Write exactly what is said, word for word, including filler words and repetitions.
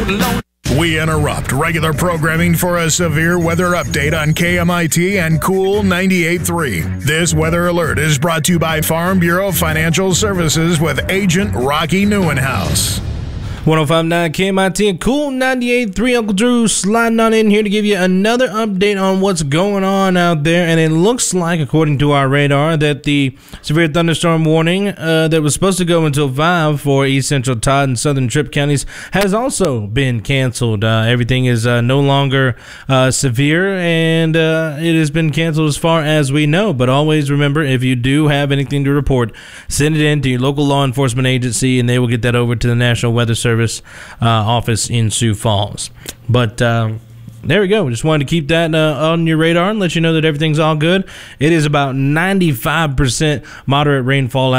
We interrupt regular programming for a severe weather update on K M I T and Cool ninety-eight point three. This weather alert is brought to you by Farm Bureau Financial Services with Agent Rocky Neuenhouse. one oh five point nine K M I T and Cool ninety-eight point three. Uncle Drew sliding on in here to give you another update on what's going on out there. And it looks like, according to our radar, that the severe thunderstorm warning uh, that was supposed to go until five for East Central Todd and Southern Tripp counties has also been canceled. Uh, everything is uh, no longer uh, severe, and uh, it has been canceled as far as we know. But always remember, if you do have anything to report, send it in to your local law enforcement agency, and they will get that over to the National Weather Service Uh, office in Sioux Falls. But uh, there we go. Just wanted to keep that uh, on your radar and let you know that everything's all good. It is about ninety-five percent moderate rainfall out